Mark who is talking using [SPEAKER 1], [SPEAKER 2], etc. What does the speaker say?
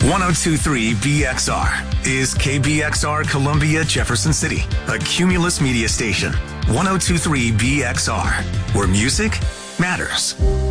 [SPEAKER 1] 1023 BXR is KBXR Columbia Jefferson City, a Cumulus media station. 1023 BXR, where music matters.